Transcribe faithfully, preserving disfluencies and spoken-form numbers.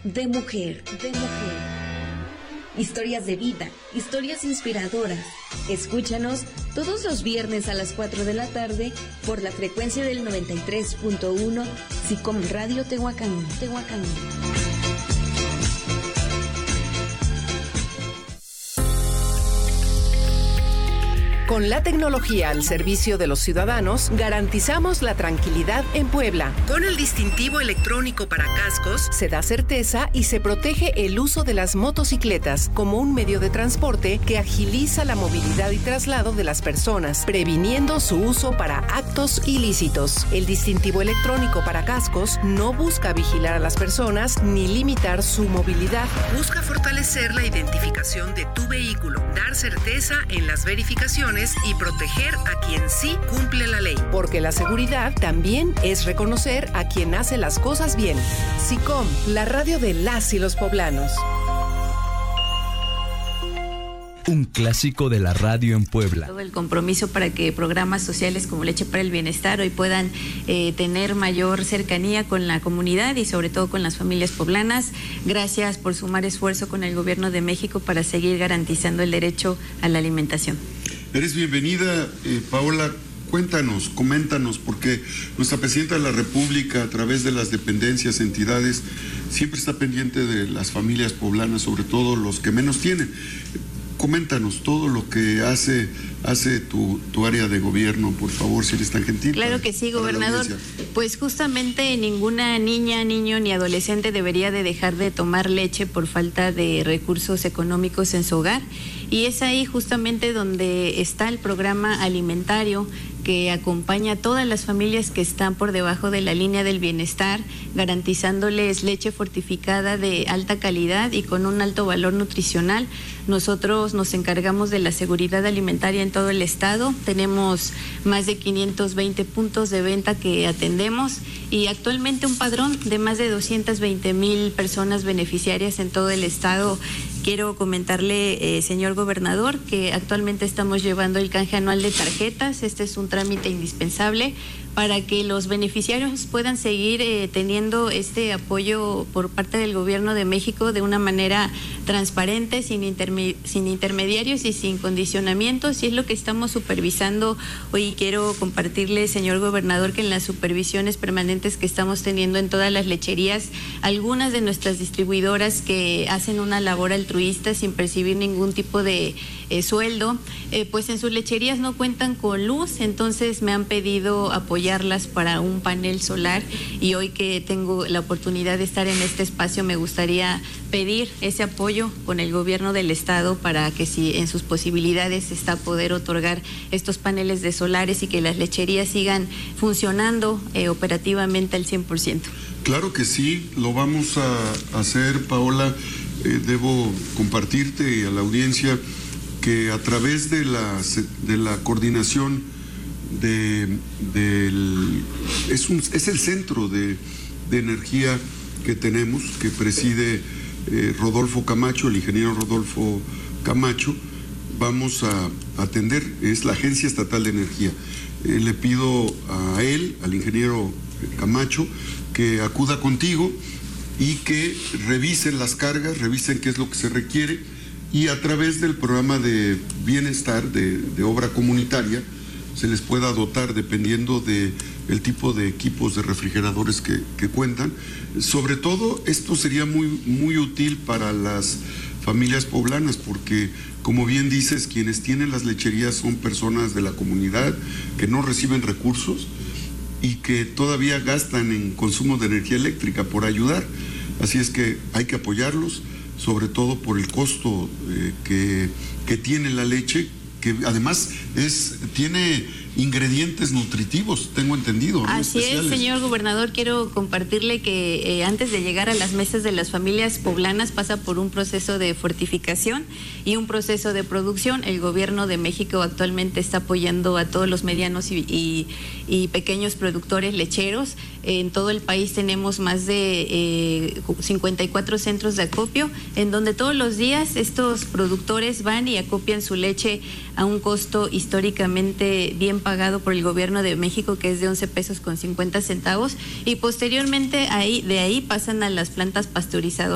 de mujer, de mujer. Historias de vida, historias inspiradoras. Escúchanos todos los viernes a las cuatro de la tarde por la frecuencia del noventa y tres punto uno SICOM Radio Tehuacán, Tehuacán. Con la tecnología al servicio de los ciudadanos, garantizamos la tranquilidad en Puebla. Con el distintivo electrónico para cascos, se da certeza y se protege el uso de las motocicletas como un medio de transporte que agiliza la movilidad y traslado de las personas, previniendo su uso para actos ilícitos. El distintivo electrónico para cascos no busca vigilar a las personas ni limitar su movilidad. Busca fortalecer la identificación de tu vehículo, dar certeza en las verificaciones y proteger a quien sí cumple la ley. Porque la seguridad también es reconocer a quien hace las cosas bien. SICOM, la radio de las y los poblanos. Un clásico de la radio en Puebla. Todo el compromiso para que programas sociales como Leche para el Bienestar hoy puedan eh, tener mayor cercanía con la comunidad y sobre todo con las familias poblanas. Gracias por sumar esfuerzo con el Gobierno de México para seguir garantizando el derecho a la alimentación. Eres bienvenida, eh, Paola. Cuéntanos, coméntanos, porque nuestra Presidenta de la República, a través de las dependencias, entidades, siempre está pendiente de las familias poblanas, sobre todo los que menos tienen. Coméntanos todo lo que hace hace tu, tu área de gobierno, por favor, si eres tan gentil. Claro para, que sí, gobernador. Pues justamente ninguna niña, niño ni adolescente debería de dejar de tomar leche por falta de recursos económicos en su hogar. Y es ahí justamente donde está el programa alimentario que acompaña a todas las familias que están por debajo de la línea del bienestar, garantizándoles leche fortificada de alta calidad y con un alto valor nutricional. Nosotros nos encargamos de la seguridad alimentaria en todo el estado. Tenemos más de quinientos veinte puntos de venta que atendemos y actualmente un padrón de más de doscientas veinte mil personas beneficiarias en todo el estado. Quiero comentarle, eh, señor gobernador, que actualmente estamos llevando el canje anual de tarjetas. Este es un trámite indispensable para que los beneficiarios puedan seguir eh, teniendo este apoyo por parte del Gobierno de México de una manera transparente, sin, interme- sin intermediarios y sin condicionamientos, y es lo que estamos supervisando. Hoy quiero compartirle, señor gobernador, que en las supervisiones permanentes que estamos teniendo en todas las lecherías, algunas de nuestras distribuidoras que hacen una labor altruista sin percibir ningún tipo de eh, sueldo, eh, pues en sus lecherías no cuentan con luz, entonces me han pedido apoyarlas para un panel solar, y hoy que tengo la oportunidad de estar en este espacio me gustaría pedir ese apoyo con el gobierno del estado para que, si en sus posibilidades está, poder otorgar estos paneles de solares y que las lecherías sigan funcionando eh, operativamente al cien por ciento. Claro que sí, lo vamos a hacer, Paola. Eh, debo compartirte y a la audiencia que a través de la, de la coordinación de, del, es, un, es el centro de, de energía que tenemos, que preside eh, Rodolfo Camacho, el ingeniero Rodolfo Camacho, vamos a atender, es la Agencia Estatal de Energía. Eh, le pido a él, al ingeniero Camacho, que acuda contigo y que revisen las cargas, revisen qué es lo que se requiere, y a través del programa de bienestar, de, de obra comunitaria, se les pueda dotar dependiendo de el tipo de equipos de refrigeradores que, que cuentan. Sobre todo, esto sería muy, muy útil para las familias poblanas, porque, como bien dices, quienes tienen las lecherías son personas de la comunidad que no reciben recursos y que todavía gastan en consumo de energía eléctrica por ayudar. Así es que hay que apoyarlos, sobre todo por el costo eh, que, que tiene la leche, que además es tiene ingredientes nutritivos, tengo entendido, ¿no? Así Especiales. es, señor gobernador, quiero compartirle que eh, antes de llegar a las mesas de las familias poblanas pasa por un proceso de fortificación y un proceso de producción. El Gobierno de México actualmente está apoyando a todos los medianos y, y, y pequeños productores lecheros. En todo el país tenemos más de eh, cincuenta y cuatro centros de acopio, en donde todos los días estos productores van y acopian su leche a un costo históricamente bien pagado por el Gobierno de México, que es de once pesos con cincuenta centavos, y posteriormente ahí de ahí pasan a las plantas pasteurizadoras